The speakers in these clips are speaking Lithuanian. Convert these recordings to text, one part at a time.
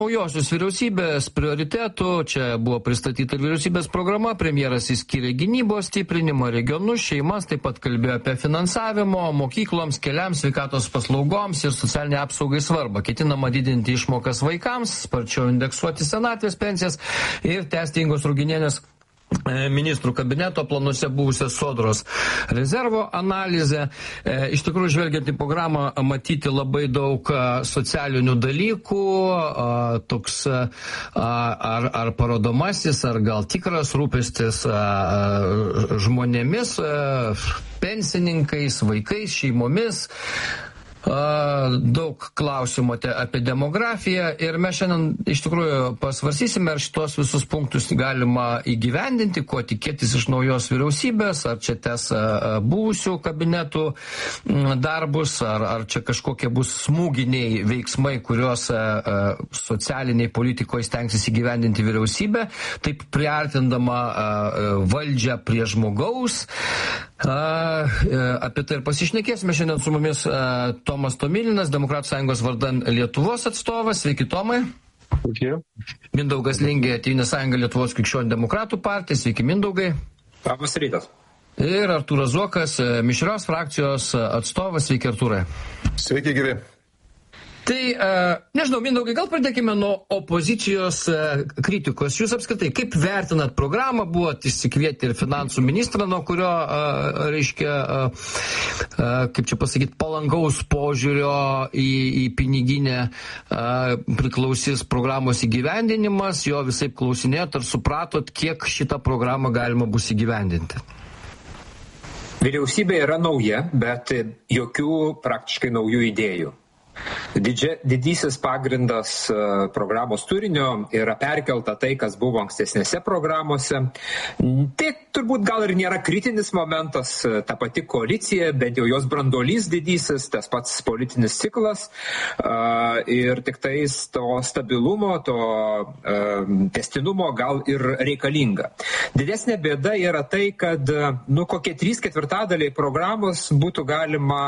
Naujosios vyriausybės prioritetų, čia buvo pristatyta vyriausybės programa, premjeras įskyrė gynybos stiprinimą, regionus, šeimas, taip pat kalbėjo apie finansavimo, mokykloms, keliams, sveikatos paslaugoms ir socialinė apsaugai svarbą. Ketinama didinti išmokas vaikams, sparčiau indeksuoti senatvės pensijas ir tęsti Ingos Ruginienės ministrų kabineto planuose buvusios Sodros rezervo analizė. Iš tikrųjų, žvelgiant į programą, matyti labai daug socialinių dalykų, toks ar parodomasis, ar gal tikras rūpestis žmonėmis, pensininkais, vaikais, šeimomis. Daug klausimų apie demografiją ir mes šiandien iš tikrųjų pasvarsysime, ar šitos visus punktus galima įgyvendinti, ko tikėtis iš naujos vyriausybės, ar čia tes buvusių kabinetų darbus, ar čia kažkokie bus smūginiai veiksmai, kuriuos socialiniai politikoje stengsis įgyvendinti vyriausybė, taip priartindama valdžią prie žmogaus. Apie tai ir pasišnekėsime šiandien su mumis Tomas Tomilinas, Demokratų sąjungos vardan Lietuvos atstovas. Sveiki, Tomai. Sveiki. Mindaugas Lingė, Tėvynės sąjunga Lietuvos krikščionių demokratų partija. Sveiki, Mindaugai. Labas rytas. Ir Artūras Zuokas, mišrios frakcijos atstovas. Sveiki, Artūrai. Sveiki, gyvi. Tai, nežinau, Mindaugai, gal pradėkime nuo opozicijos kritikos. Jūs apskritai, kaip vertinat programą, buvot išsikvieti ir finansų ministrą, nuo kurio, reiškia, kaip čia pasakyti, palankaus požiūrio į piniginę priklausys programos įgyvendinimas, jo visaip klausinėt, ar supratot, kiek šitą programą galima bus įgyvendinti? Vyriausybė yra nauja, bet jokių praktiškai naujų idėjų. Didysis pagrindas programos turinio yra perkelta tai, kas buvo ankstesnėse programuose. Tai turbūt gal ir nėra kritinis momentas, ta pati koalicija, bent jau jos branduolys didysis, tas pats politinis ciklas ir tik tais to stabilumo, to tęstinumo gal ir reikalinga. Didesnė bėda yra tai, kad kokie 3/4 programos būtų galima,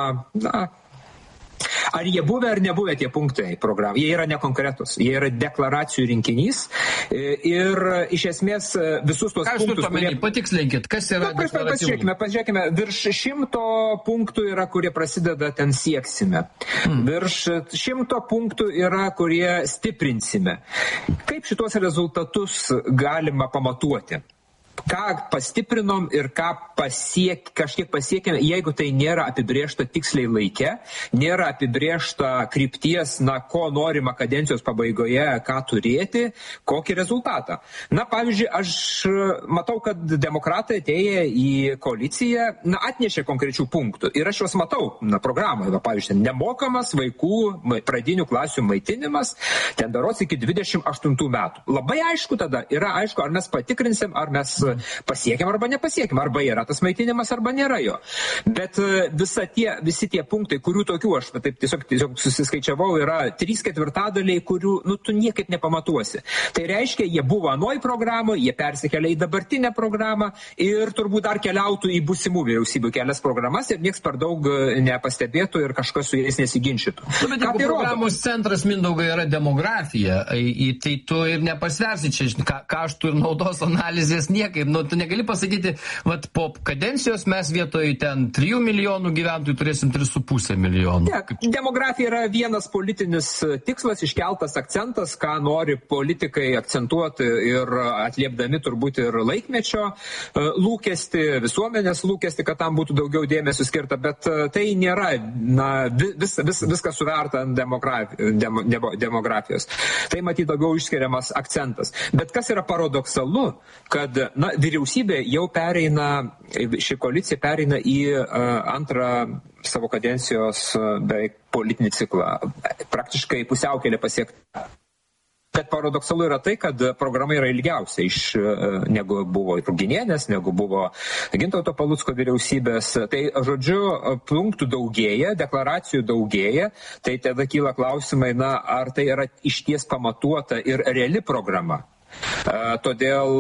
ar jie buvę ar nebuvę tie punktai programų. Jie yra nekonkretus, jie yra deklaracijų rinkinys ir iš esmės visus tos punktus... Patikslinkit, kas yra deklaratyvų? Pažiūrėkime, virš 100 punktų yra, kurie prasideda ten sieksime. Virš 100 punktų yra, kurie stiprinsime. Kaip šitos rezultatus galima pamatuoti? Ką pastiprinom ir ką kažkiek pasiekėme, jeigu tai nėra apibrėžta tiksliai laike, nėra apibrėžta krypties, ko norima kadencijos pabaigoje, ką turėti, kokį rezultatą. Pavyzdžiui, aš matau, kad demokratai atėję į koaliciją, atnešė konkrečių punktų. Ir aš juos matau programoje, pavyzdžiui, nemokamas vaikų pradinių klasių maitinimas, ten daros iki 28 metų. Labai aišku tada, yra aišku, ar mes patikrinsim, ar mes pasiekėm arba nepasiekėm, arba yra tas maitinimas, arba nėra jo. Bet visi tie punktai, kurių tokių aš taip tiesiog susiskaičiavau, yra 3/4, kurių tu niekaip nepamatuosi. Tai reiškia, jie buvo anoj programoje, jie persikelia į dabartinę programą ir turbūt dar keliautų į būsimų vyriausybių kelias programas ir nieks per daug nepastebėtų ir kažkas su jais nesiginčytų. Bet jeigu programos centras, Mindaugai, yra demografija, tai tu ir nepasversi čia kaštų ir naudos analizės niekaip. Tu negali pasakyti, po kadencijos mes vietoj ten 3 milijonų gyventojų turėsim 3,5 milijonų. Ne, demografija yra vienas politinis tikslas, iškeltas akcentas, ką nori politikai akcentuoti ir atliepdami turbūt ir laikmečio lūkestį, visuomenės lūkestį, kad tam būtų daugiau dėmesio skirta, bet tai nėra viskas suverta ant demografijos. Tai matyt daugiau išskiriamas akcentas. Bet kas yra paradoksalu, kad vyriausybė jau ši koalicija pereina į antrą savo kadencijos beveik politinį ciklą. Praktiškai pusiaukelė pasiekta. Bet paradoksalu yra tai, kad programa yra ilgiausia negu buvo Ruginienės, negu buvo Gintauto Palucko vyriausybės. Tai, žodžiu, punktų daugėja, deklaracijų daugėja, tai tada kyla klausimai, ar tai yra išties pamatuota ir reali programa. Todėl,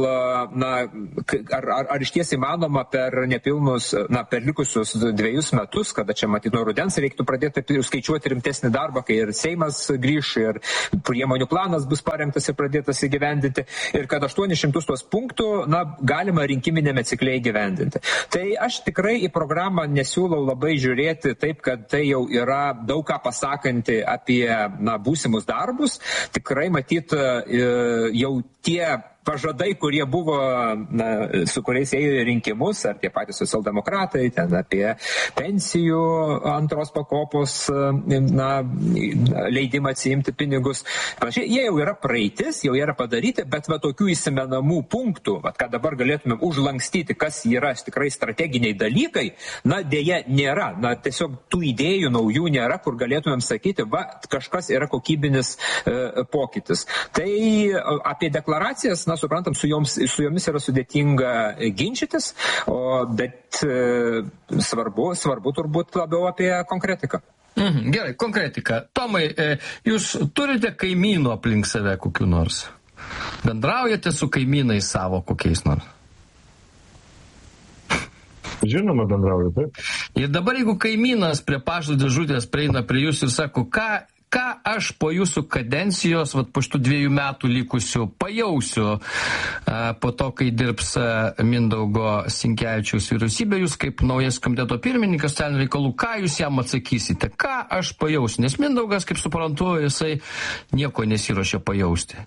ar iš ties įmanoma per likusius 2 metus, kada čia matyt nuo rudens reiktų pradėti skaičiuoti rimtesnį darbą, kai ir Seimas grįš, ir priemonių planas bus parengtas ir pradėtas įgyvendinti, ir kad 800 tos punktų, galima rinkiminėme cikle įgyvendinti. Tai aš tikrai į programą nesiūlau labai žiūrėti taip, kad tai jau yra daug ką pasakanti apie būsimus darbus. Tikrai matyt jau tie pažadai, kurie buvo, su kuriais ėjo į rinkimus, ar tie patys socialdemokratai, ten apie pensijų antros pakopos leidimą atsiimti pinigus. Panašiai, jie jau yra praeitis, jau yra padaryti, bet tokių įsimenamų punktų, kad dabar galėtumėm užlankstyti, kas yra tikrai strateginiai dalykai, dėja nėra. Tiesiog tų idėjų naujų nėra, kur galėtumėm sakyti, kažkas yra kokybinis pokytis. Tai apie deklaracijas, suprantam, su jomis yra sudėtinga ginčytis, bet svarbu turbūt labiau apie konkretiką. Gerai, konkretika. Tomai, jūs turite kaimynų aplink save kokių nors? Bendraujate su kaimynais savo kokiais nors? Žinoma, bendrauju, taip. Ir dabar, jeigu kaimynas prie pašto dėžutės prieina prie jūsų ir sako, ką aš po jūsų kadencijos, po šitų 2 metų likusių, pajausiu po to, kai dirbs Mindaugo Sinkevičiaus vyriausybė, jūs kaip naujas komiteto pirmininkas socialinių reikalų, ką jūs jam atsakysite? Ką aš pajausiu? Nes Mindaugas, kaip suprantu, jisai nieko nesiruošia pajausti.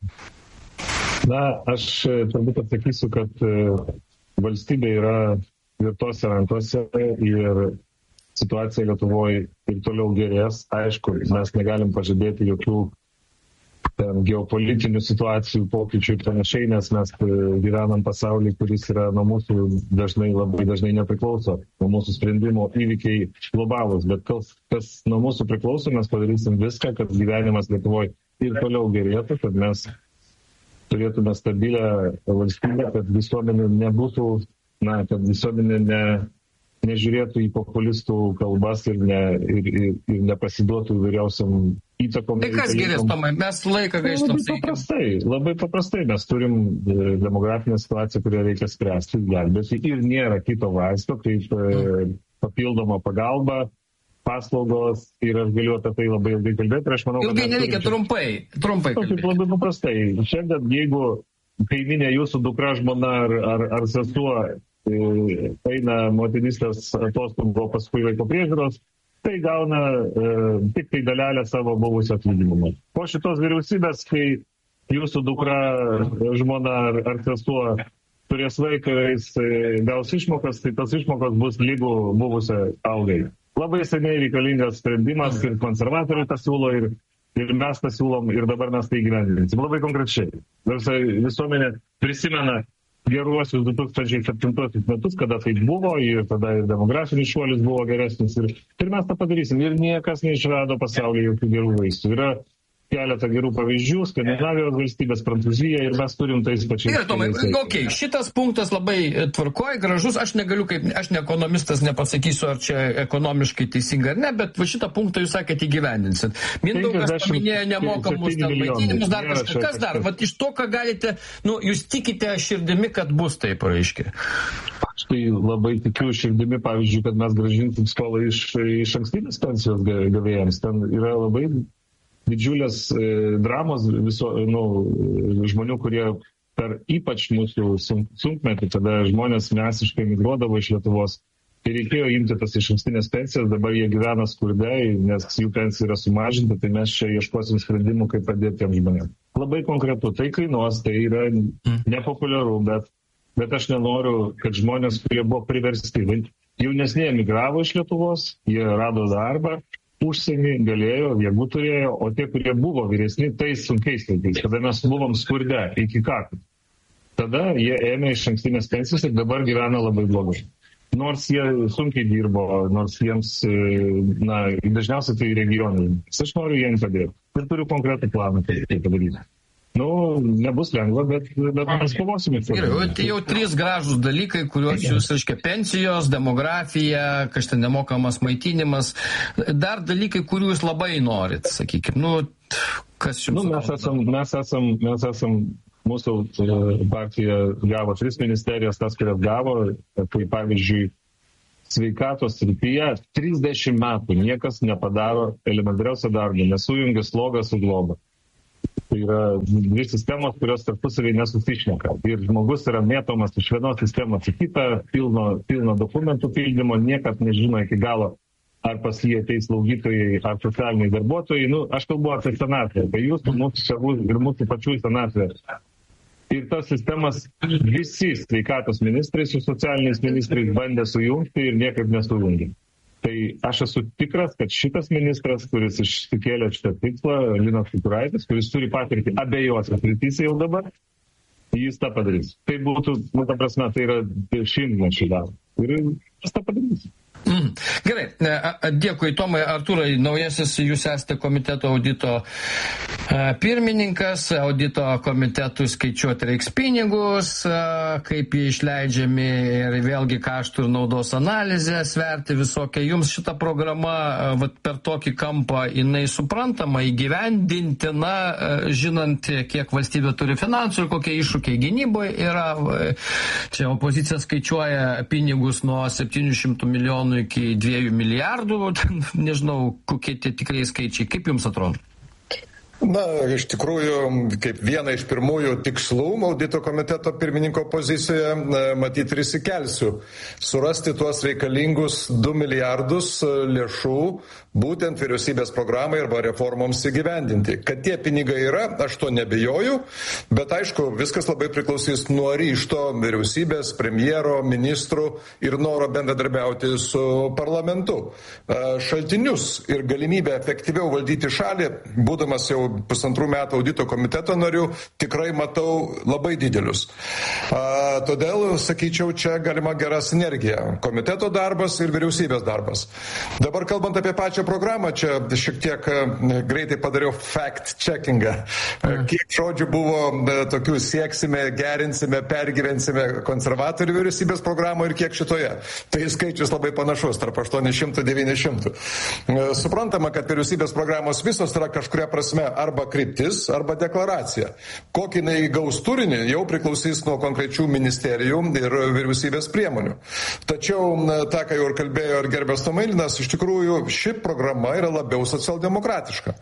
Aš turbūt atsakysiu, kad valstybė yra tvirtose rankose ir situacija Lietuvoje ir toliau gerės. Aišku, mes negalim pažadėti jokių geopolitinių situacijų, pokyčių ir panašiai, nes mes gyvenam pasaulyje, kuris yra nuo mūsų labai dažnai nepriklauso, nuo mūsų sprendimo įvykiai globalūs. Bet kas nuo mūsų priklauso, mes padarysim viską, kad gyvenimas Lietuvoje ir toliau gerėtų, kad mes turėtume stabilę valstybę, kad visuomenė nebūtų, kad visuomenė nežiūrėtų į populistų kalbas ir nepasiduotų įvairiausiam įtakom. Tai kas gerės, Tomai? Mes laiką gaištam. Labai paprastai. Mes turim demografinę situaciją, kurią reikia spręsti, gelbėti ir nėra kito vaisto, kaip papildoma pagalba, paslaugos ir aš galiu apie tai labai ilgai kalbėti. Ir aš manau, ilgai nereikia, trumpai kalbėti. Labai paprastai. Šiandien, jeigu kaiminė jūsų dukra, žmona ar sesuo eina motinystės atostogų, paskui vaiko priežiūros, tai gauna tik tai dalelę savo buvusio atlyginimo. Po šitos vyriausybės, kai jūsų dukra, žmona ar sesuo turės vaiką ir jis gaus išmokas, tai tas išmokas bus lygų buvusio algai. Labai seniai reikalingas sprendimas ir konservatoriai tą siūlo ir mes tą siūlom ir dabar mes tai įgyvendinsim. Labai konkrečiai. Visuomenė prisimena geruosius 2007 metus, kada tai buvo ir tada ir demografinis šuolis buvo geresnis ir mes tą padarysim. Ir niekas neišrado pasaulyje jokių gerų vaistų. Yra keletą gerų pavyzdžių, Skandinavijos valstybės, Prancūzija ir mes turim tais pačiais. Ir Tomai, šitas punktas labai tvarkoj, gražus, aš ne ekonomistas, nepasakysiu, ar čia ekonomiškai teisinga ar ne, bet šitą punktą jūs sakėte įgyvendinsit. Mindaugas paminėjo nemokamus maitinimus, dar kažką. Kas dar? Iš to, ką galite, jūs tikite širdimi, kad bus taip, reiškia. Aš tai labai tikiu širdimi, pavyzdžiui, kad mes grąžinsim skolą iš ankstinės pensijos gavėjams. Ten yra labai didžiulės dramos žmonių, kurie per ypač mūsų sunkmetį, tada žmonės masiškai migruodavo iš Lietuvos ir reikėjo imti tas išankstinės pensijas, dabar jie gyvena skurde, nes jų pensija yra sumažinta, tai mes čia ieškosim sprendimų, kaip padėti tiem žmonėms. Labai konkretu, tai kainuos, tai yra nepopuliaru, bet aš nenoriu, kad žmonės, kurie buvo priversti, jaunesnėje migravo iš Lietuvos, jie rado darbą, užsienį galėjo, jėgų turėjo, o tie, kurie buvo vyresni, tais sunkiais laikais, kada mes buvom skurde iki kakų. Tada jie ėmė iš ankstinės pensijos ir dabar gyvena labai blogai. Nors jie sunkiai dirbo, nors jiems, dažniausiai tai regionai. Aš noriu jiems padėti. Ir turiu konkretų planą, kaip tai padaryti. Nebus lengva, bet mes kovosime. Gerai, tai jau 3 gražūs dalykai, kuriuos jūs, reiškia, pensijos, demografija, kažtai nemokamas maitinimas, dar dalykai, kurių jūs labai norit, sakykime. Kas jums? Mes esam mūsų partija gavo 3 ministerijas, tas, kurias gavo, tai pavyzdžiui, sveikatos srityje 30 metų niekas nepadaro elementariausio darbo, nesujungia slogą su globa. Tai yra 2 sistemos, kurios tarpusavį nesusišneka. Ir žmogus yra mėtomas iš vienos sistemos į kitą, pilno dokumentų pildymo, niekas nežino iki galo, ar pas jį ateis slaugytojai, ar socialiniai darbuotojai. Aš kalbu apie senatvę, apie jūsų, mūsų savų ir mūsų pačių senatvę. Ir tas sistemas visi sveikatos ministrai su socialiniais ministrais bandė sujungti ir niekaip nesujungė. Tai aš esu tikras, kad šitas ministras, kuris išsikėlė šitą tikslą, Linas Kukuraitis, kuris turi patirtį abiejose srityse jau dabar, jis tą padarys. Tai būtų, ta prasme, tai yra 100 darbo. Ir jis tą padarys. Gerai, dėkui Tomai. Artūrai, naujasis, jūs esate komiteto audito pirmininkas, audito komitetui skaičiuoti reiks pinigus, kaip jie išleidžiami ir vėlgi kaštų ir naudos analizę sverti visokia. Jums šita programa per tokį kampą jinai suprantama, įgyvendintina, žinant, kiek valstybė turi finansų ir kokie iššūkiai gynyboje yra. Čia opozicija skaičiuoja pinigus nuo 700 milijonų iki 2 milijardų, nežinau, kokie tie tikrai skaičiai. Kaip jums atrodo? Na, iš tikrųjų, kaip viena iš pirmųjų tikslų audito komiteto pirmininko pozicijoje, matyti ir įsikelsiu. Surasti tuos reikalingus 2 milijardus lėšų būtent vyriausybės programai arba reformoms įgyvendinti. Kad tie pinigai yra, aš to nebijoju, bet aišku, viskas labai priklausys nuo ryžto vyriausybės, premjero, ministrų ir noro bendradarbiauti su parlamentu. Šaltinius ir galimybę efektyviau valdyti šalį, būdamas jau 1,5 metų audito komiteto narių, tikrai matau labai didelius. Todėl, sakyčiau, čia galima gera sinergija. Komiteto darbas ir vyriausybės darbas. Dabar kalbant apie pačią programą, čia šiek tiek greitai padariau fact-checkingą. Kiek žodžių buvo tokių sieksime, gerinsime, pergyvensime konservatorių vyriausybės programą ir kiek šitoje. Tai skaičius labai panašus, tarp 800-900. Suprantama, kad vyriausybės programos visos yra kažkuria prasme arba kryptis, arba deklaracija. Kokį jinai gaus turinį, jau priklausys nuo konkrečių ministerijų ir vyriausybės priemonių. Tačiau, tą, ką jau ir kalbėjo ir gerbės Tomailinas, iš tikrųjų ši programa yra labiau socialdemokratiška.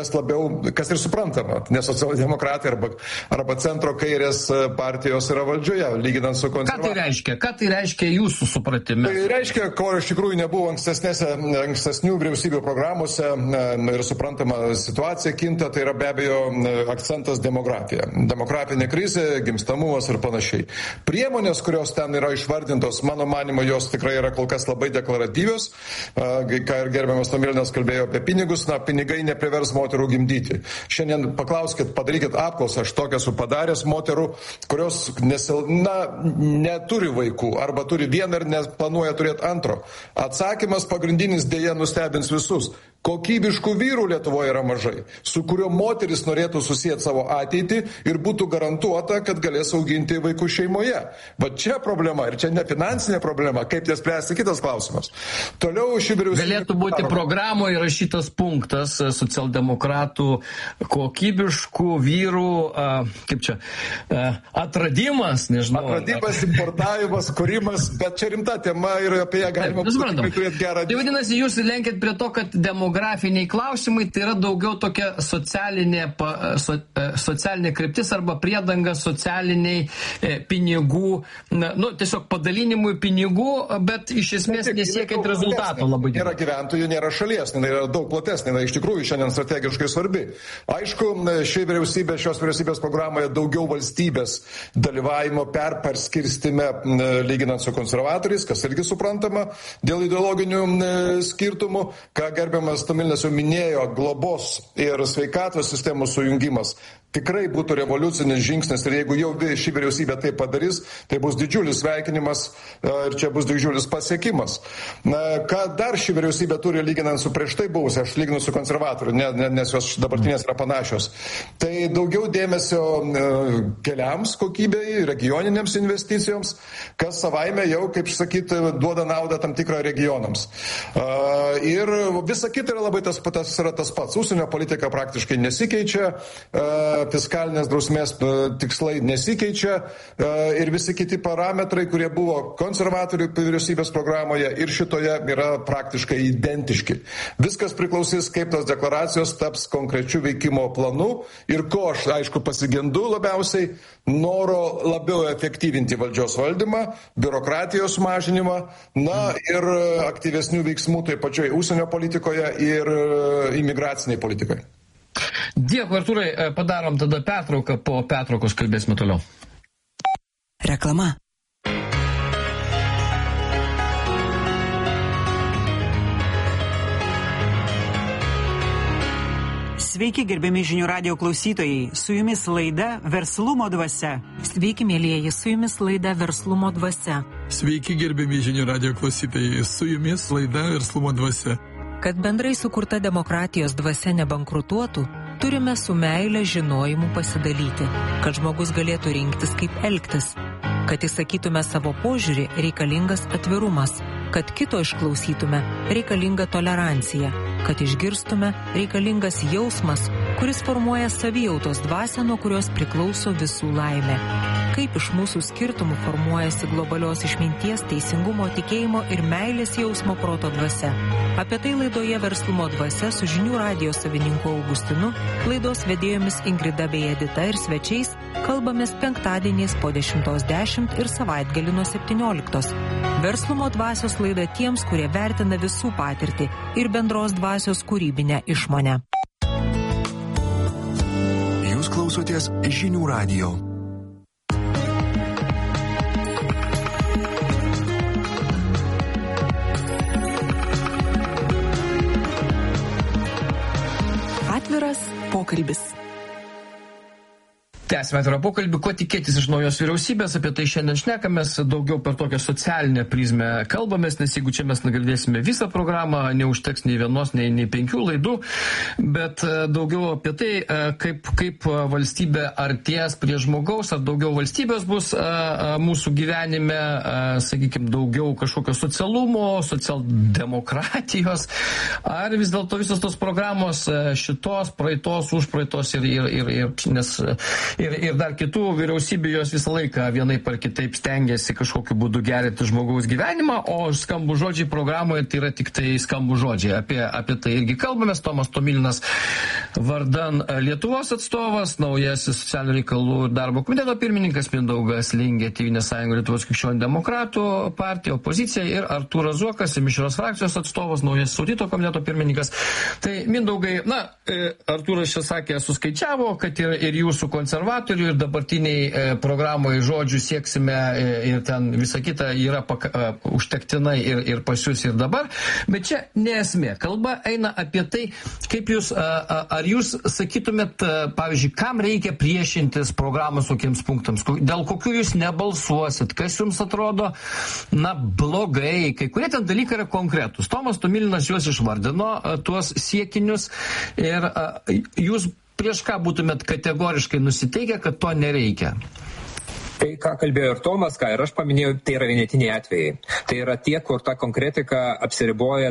Kas ir suprantama, nes socialdemokratai arba centro kairės partijos yra valdžioje, lyginant su konservatoriais. Ką tai reiškia jūsų supratime? Tai reiškia, ko iš tikrųjų nebuvo ankstesnių vyriausybių programuose ir suprantama situacija kinta, tai yra be abejo akcentas demografija. Demografinė krizė, gimstamumas ir panašiai. Priemonės, kurios ten yra išvardintos, mano manimo, jos tikrai yra kol kas labai deklaratyvios. Ką ir gerbiamas Tomilinas kalbėjo apie pinigus, pinigai neprivers moterų gimdyti. Šiandien paklauskit, padarykit apklausą, aš tokią esu padaręs moterų, kurios neturi vaikų arba turi vieną ir neplanuoja turėti antro. Atsakymas pagrindinis dėja nustebins visus. Kokybiškų vyrų Lietuvoje yra mažai, su kuriuo moteris norėtų susijęti savo ateitį ir būtų garantuota, kad galės auginti vaikų šeimoje. Va čia problema ir čia ne finansinė problema, kaip jas spręsti, kitas klausimas. Toliau ši vyriausybė... Galėtų būti programoje įrašytas punktas socialdemokratų kokybiškų vyrų, atradimas, nežinau. Atradimas, importavimas, kūrimas, bet čia rimta tema ir apie ją galima turėti gerą... Tai vadinasi, jūs lenkit prie to, kad demografiniai klausimai tai yra daugiau tokia socialinė kryptis arba priedanga socialiniai pinigų, tiesiog padalinimui pinigų, bet iš esmės nesiekiant rezultato labai didelio. Nėra gyventojų, nėra šalies, jinai yra daug platesnė, jinai iš tikrųjų šiandien strategiškai svarbi. Aišku, šios vyriausybės programoje daugiau valstybės dalyvavimo perskirstime lyginant su konservatoriais, kas irgi suprantama dėl ideologinių skirtumų, ką gerbiamas Tomilinas jau minėjo, globos ir sveikatos sistemų sujungimas tikrai būtų revoliucinis žingsnis ir jeigu jau ši vyriausybė tai padarys, tai bus didžiulis sveikinimas ir čia bus didžiulis pasiekimas. Ką dar ši vyriausybė turi lyginant su prieš tai buvusia, aš lyginu su konservatoriu, nes jos dabartinės yra panašios. Tai daugiau dėmesio keliams kokybei, regioninėms investicijoms, kas savaime jau, kaip sakyti, duoda naudą tam tikrą regionams. Ir visa kita yra labai tas pats. Užsienio politika praktiškai nesikeičia. fiskalinės drausmės tikslai nesikeičia ir visi kiti parametrai, kurie buvo konservatorių vyriausybės programoje ir šitoje yra praktiškai identiški. Viskas priklausys, kaip tos deklaracijos taps konkrečių veikimo planų ir ko aš, aišku, pasigendu labiausiai, noro labiau efektyvinti valdžios valdymą, biurokratijos mažinimą, na ir aktyvesnių veiksmų taip pačioj užsienio politikoje ir imigraciniai politikoje. Dėkui, Artūrai, padarom tada pertrauką, po pertraukos kalbėsime toliau. Reklama. Sveiki, gerbiami žinių radijo klausytojai, su jumis laida Verslumo dvasia. Sveiki, mėlyjeji, su jumis laida Verslumo dvasia. Sveiki, gerbiami žinių radijo klausytojai, su jumis laida Verslumo dvasia. Kad bendrai sukurta demokratijos dvasia nebankrutuotų, turime su meile žinojimu pasidalyti, kad žmogus galėtų rinktis kaip elgtis. Kad įsakytume savo požiūrį, reikalingas atvirumas. Kad kito išklausytume, reikalinga tolerancija. Kad išgirstume, reikalingas jausmas, kuris formuoja savijautos dvasią, nuo kurios priklauso visų laimė. Kaip iš mūsų skirtumų formuojasi globalios išminties, teisingumo, tikėjimo ir meilės jausmo proto dvasia. Apie tai laidoje Verslumo dvasia su žinių radijo savininku Augustinu, laidos vedėjomis Ingrida bei Edita ir svečiais kalbamės penktadieniais po 10:10 ir savaitgalį nuo 17. Verslumo dvasios laida tiems, kurie vertina visų patirtį ir bendros dvasios kūrybinę išmonę. Jūs klausotės žinių radijo. Atviras pokalbis. Tęsime atvirą pokalbį, ko tikėtis iš naujos vyriausybės, apie tai šiandien šnekamės, daugiau per tokią socialinę prizmę kalbamės, nes jeigu čia mes nagrinėsime visą programą, neužteks nei vienos, nei 5 laidų, bet daugiau apie tai, kaip valstybė artės prie žmogaus, ar daugiau valstybės bus mūsų gyvenime, sakykime, daugiau kažkokio socialumo, socialdemokratijos, ar vis dėlto visos tos programos šitos, praeitos, užpraeitos ir dar kitų vyriausybių jos visą laiką vienaip ar kitaip stengiasi kažkokiu būdu gerinti žmogaus gyvenimą, o skambų žodžiai programoje tai yra tik tai skambų žodžiai. Apie tai irgi kalbamės. Tomas Tomilinas vardan Lietuvos atstovas, naujasis socialinių reikalų ir darbo komiteto pirmininkas, Mindaugas Lingė, Tėvynės sąjunga Lietuvos krikščionių demokratų partija, opozicija, ir Artūras Zuokas, mišrios frakcijos atstovas, naujasis audito komiteto pirmininkas. Tai Mindaugai, Artūras čia sakė, suskaičiavo, kad ir jūsų konservatorių ir dabartiniai programoje žodžių sieksime ir ten visa kita yra užtektinai ir pas jūs ir dabar, bet čia nesmė. Kalba eina apie tai, kaip jūs, ar jūs sakytumėt, pavyzdžiui, kam reikia priešintis programos tokiems punktams, dėl kokių jūs nebalsuosit, kas jums atrodo, blogai, kai kurie ten dalykai yra konkretus. Tomas Tomilinas juos išvardino, tuos siekinius, ir jūs prieš ką būtumėt kategoriškai nusiteikę, kad to nereikia? Tai, ką kalbėjo ir Tomas, ką ir aš paminėjau, tai yra vienetiniai atvejai. Tai yra tie, kur ta konkretika apsiriboja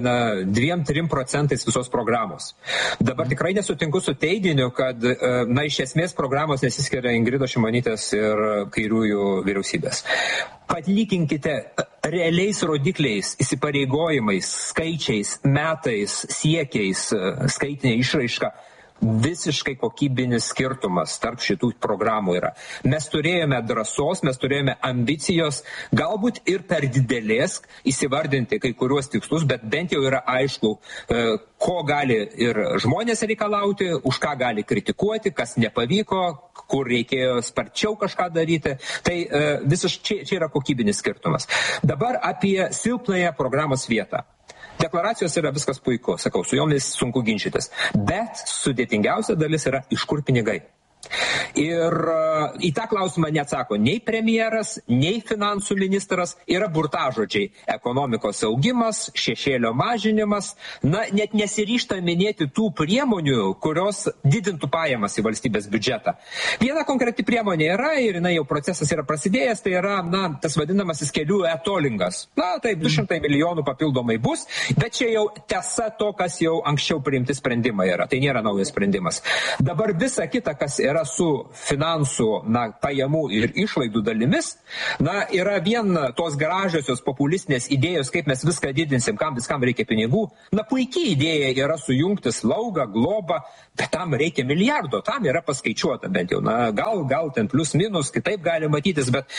2-3% visos programos. Dabar tikrai nesutinku su teiginiu, kad iš esmės programos nesiskiria Ingridos Šimonytės ir kairiųjų vyriausybės. Palyginkite realiais rodikliais, įsipareigojimais, skaičiais, metais, siekiais, skaitinė išraiška. Visiškai kokybinis skirtumas tarp šitų programų yra. Mes turėjome drąsos, mes turėjome ambicijos, galbūt ir per didelės įsivardinti kai kuriuos tikslus, bet bent jau yra aišku, ko gali ir žmonės reikalauti, už ką gali kritikuoti, kas nepavyko, kur reikėjo sparčiau kažką daryti. Tai visiškai čia yra kokybinis skirtumas. Dabar apie silpnąją programos vietą. Deklaracijos yra viskas puiku, sakau, su jomis sunku ginčytis. Bet sudėtingiausia dalis yra, iš kur pinigai. Ir į tą klausimą neatsako nei premjeras, nei finansų ministras, yra burtažodžiai - ekonomikos augimas, šešėlio mažinimas, net nesiryžta minėti tų priemonių, kurios didintų pajamas į valstybės biudžetą. Viena konkreti priemonė yra ir jau procesas yra prasidėjęs, tai yra, tas vadinamasis kelių e-tollingas. Taip, 200 milijonų papildomai bus, bet čia jau tiesa to, kas jau anksčiau priimti sprendimai yra. Tai nėra naujas sprendimas. Dabar visa kita, kas yra su finansų, pajamų ir išlaidų dalimis, yra vien tos gražiosios populistinės idėjos, kaip mes viską didinsim, kam viskam reikia pinigų. Puikiai idėja yra sujungti slaugą, globą, bet tam reikia milijardo, tam yra paskaičiuota bent jau. Gal ten plius minus, kitaip gali matytis, bet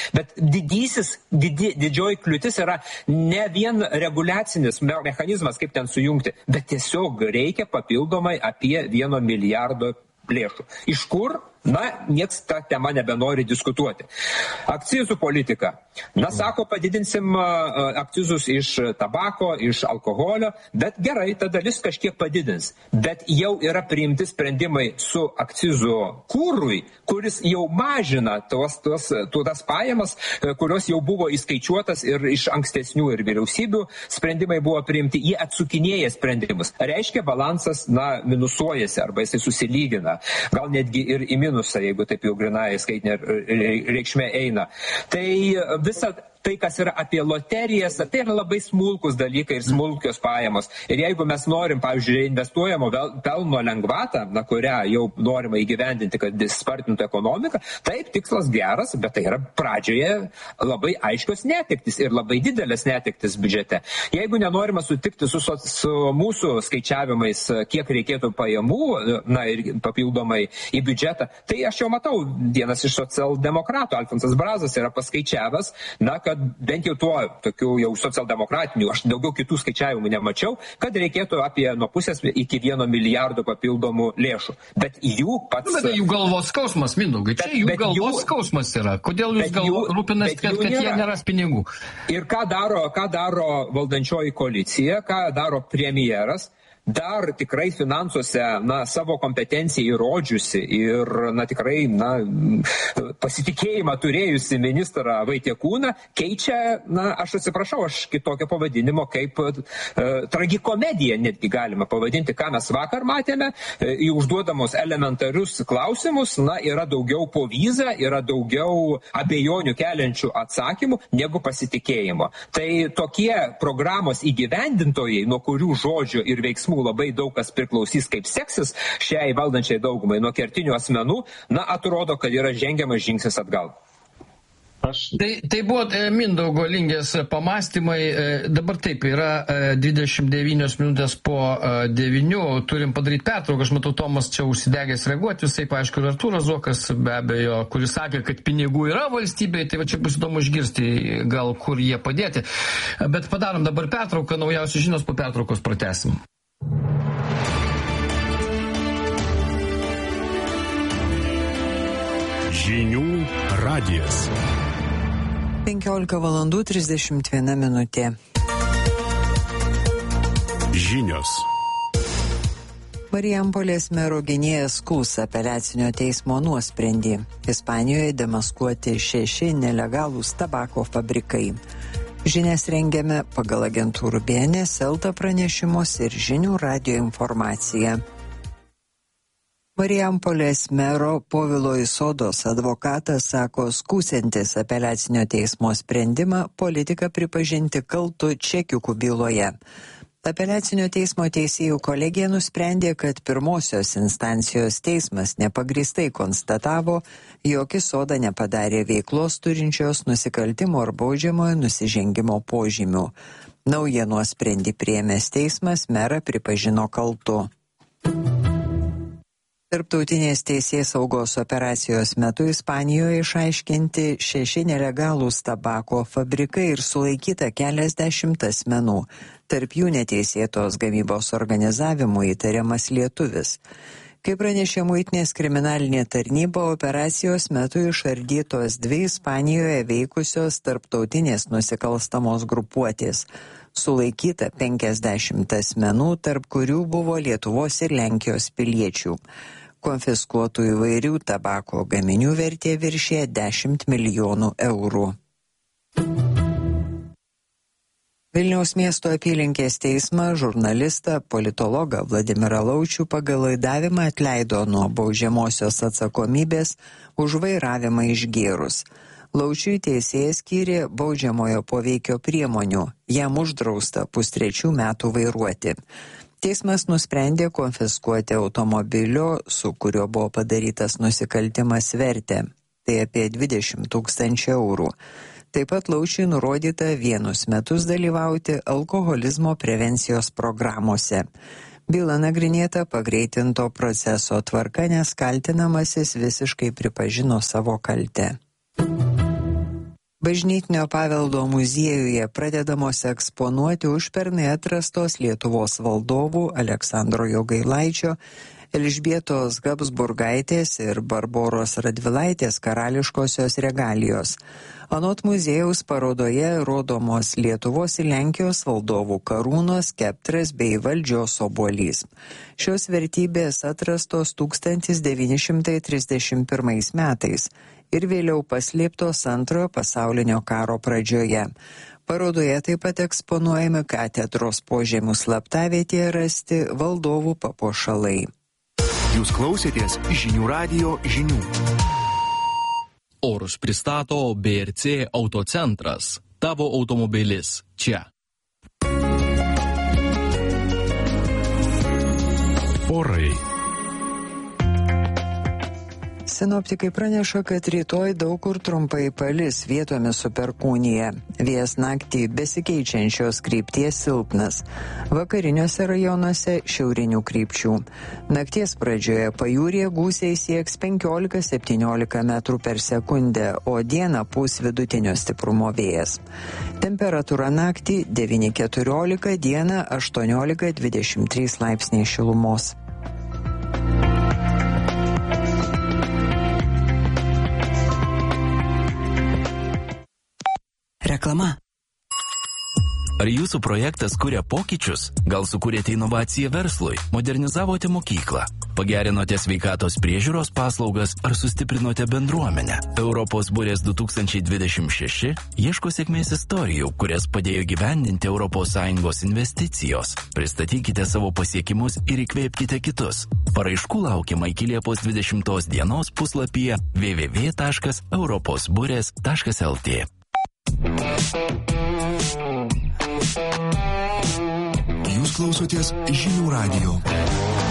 didžioji kliūtis yra ne vien reguliacinis mechanizmas, kaip ten sujungti, bet tiesiog reikia papildomai apie 1 milijardo lėšų. Iš kur? Nieks tą temą nebenori diskutuoti. Akcizų politika. Sako, padidinsim akcizus iš tabako, iš alkoholio, bet gerai, ta dalis kažkiek padidins. Bet jau yra priimti sprendimai su akcizu kūrui, kuris jau mažina tas pajamas, kurios jau buvo įskaičiuotas ir iš ankstesnių ir vyriausybių sprendimai buvo priimti. Jie atsukinėja sprendimus. Reiškia, balansas, minusuojasi arba jisai susilygina. Gal netgi ir į minusą, jeigu taip jau grinai skaitinė reikšmė eina. Tai visa tai, kas yra apie loterijas, tai yra labai smulkus dalykai ir smulkios pajamos. Ir jeigu mes norim, pavyzdžiui, investuojamo pelno lengvatą, kurią jau norima įgyvendinti, kad spartintų ekonomiką, taip, tikslas geras, bet tai yra pradžioje labai aiškios netektis ir labai didelės netektis biudžete. Jeigu nenorima sutikti su mūsų skaičiavimais, kiek reikėtų pajamų, ir papildomai į biudžetą, tai aš jau matau, vienas iš socialdemokratų, Alfonsas Brazas, yra paskaičiavęs, kad bent jau tuo tokių jau socialdemokratinių, aš daugiau kitų skaičiavimų nemačiau, kad reikėtų apie nuo pusės iki 1 milijardo papildomų lėšų. Bet jų pats... Bet jų galvos skausmas, Mindaugai, čia jų galvos skausmas yra. Kodėl jūs rūpinasi, kad jie neras pinigų? Ir ką daro valdančioji koalicija, ką daro premjeras? Dar tikrai finansuose savo kompetenciją įrodžiusi ir tikrai pasitikėjimą turėjusi ministrą Vaitiekūną keičia, aš atsiprašau, aš kitokio pavadinimo kaip tragikomedija netgi galima pavadinti, ką mes vakar matėme, į užduodamos elementarius klausimus, yra daugiau povyza, yra daugiau abejonių keliančių atsakymų negu pasitikėjimo. Tai tokie programos įgyvendintojai, nuo kurių žodžio ir veiksmų labai daug kas priklausys, kaip seksis šiai valdančiai daugumai nuo kertinių asmenų, atrodo, kad yra žengiamas žingsnis atgal. Tai buvo Mindaugo Lingės pamastymai. Dabar taip, yra 29 minutės po 9, turim padaryti pertrauką. Aš matau, Tomas čia užsidegęs reaguoti, visai aišku, ir Artūras Zuokas, be abejo, kuris sakė, kad pinigų yra valstybėje, tai čia bus įdomu išgirsti, gal kur jie padėti. Bet padarom dabar pertrauką, naujausios žinios, po pertraukos pratęsim. Žinių radijas. 15:31 minutė. Žinios. Marijampolės mero gynėjas skųs apeliacinio teismo nuosprendį. Ispanijoje demaskuoti 6 nelegalūs tabako fabrikai. Žinias rengiame pagal agentūrų BNS, Elta pranešimus ir Žinių radijo informaciją. Marijampolės mero Povilo Isodos advokatas sako skųsiantis apeliacinio teismo sprendimą politiką pripažinti kaltu čekiukų byloje. Apeliacinio teismo teisėjų kolegija nusprendė, kad pirmosios instancijos teismas nepagrįstai konstatavo, jog Isoda nepadarė veiklos turinčios nusikaltimo ar baudžiamojo nusižengimo požymių. Naują nuosprendį priėmęs teismas merą pripažino kaltu. Tarptautinės teisėsaugos operacijos metu Ispanijoje išaiškinti 6 nelegalūs tabako fabrikai ir sulaikyta keliasdešimt asmenų. Tarp jų neteisėtos gamybos organizavimu įtariamas lietuvis. Kaip pranešė muitinės kriminalinė tarnyba, operacijos metu išardytos 2 Ispanijoje veikusios tarptautinės nusikalstamos grupuotės. Sulaikyta 50 asmenų, tarp kurių buvo Lietuvos ir Lenkijos piliečių. konfiskuotų įvairių tabako gaminių vertė viršė 10 milijonų eurų. Vilniaus miesto apylinkės teismas žurnalistą, politologą Vladimirą Laučių pagal laidavimą atleido nuo baudžiamosios atsakomybės už vairavimą išgėrus. Laučiui teisėjas skyrė baudžiamojo poveikio priemonių, jam uždrausta 2,5 metų vairuoti. Teismas nusprendė konfiskuoti automobilio, su kuriuo buvo padarytas nusikaltimas vertę, tai apie 20 000 eurų. Taip pat Laučiui nurodyta 1 metus dalyvauti alkoholizmo prevencijos programuose. Byla nagrinėta pagreitinto proceso tvarka, nes kaltinamasis visiškai pripažino savo kaltę. Bažnytinio paveldo muziejuje pradedamos eksponuoti užpernai atrastos Lietuvos valdovų Aleksandro Jogailaičio, Elžbietos Habsburgaitės ir Barboros Radvilaitės karališkosios regalijos. Anot muziejaus parodoje rodomos Lietuvos ir Lenkijos valdovų karūnos, skeptras bei valdžios obuolys. Šios vertybės atrastos 1931 metais ir vėliau paslėptos Antrojo pasaulinio karo pradžioje. Parodoje taip pat eksponuojami katedros požemių slaptavietėje rasti valdovų papuošalai. Jūs klausėtės Žinių radijo žinių. Orus pristato BRC Autocentras. Tavo automobilis čia. Orai. Sinoptikai praneša, kad rytoj daug kur trumpai palis, vietomis su perkūnija. Vėjas naktį besikeičiančios krypties silpnas. Vakariniuose rajonuose šiaurinių krypčių. Nakties pradžioje pajūryje gūsiai sieks 15-17 metrų per sekundę, o dieną pūs vidutinio stiprumo vėjas. Temperatūra naktį 9-14, dieną 18-23 laipsniai šilumos. Reklama. Ar jūsų projektas kuria pokyčius? Gal sukūrėte inovaciją verslui? Modernizavote mokyklą? Pagerinote sveikatos priežiūros paslaugas ar sustiprinote bendruomenę? Europos burės 2026 ieško sėkmės istorijų, kurias padėjo gyvendinti ES investicijos. Pristatykite savo pasiekimus ir įkvėpkite kitus. Paraiškų laukiama iki Liepos 20 dienos puslapyje www.europosburės.lt. Jūs klausotės Žinių radijo.